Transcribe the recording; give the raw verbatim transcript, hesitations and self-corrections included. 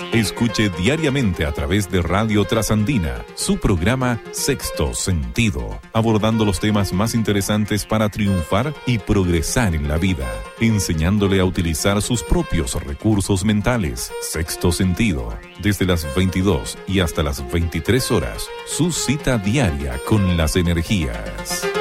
Escuche diariamente a través de Radio Trasandina su programa Sexto Sentido, abordando los temas más interesantes para triunfar y progresar en la vida, enseñándole a utilizar sus propios recursos mentales. Sexto Sentido, desde las veintidós y hasta las veintitrés horas, su cita diaria con las energías.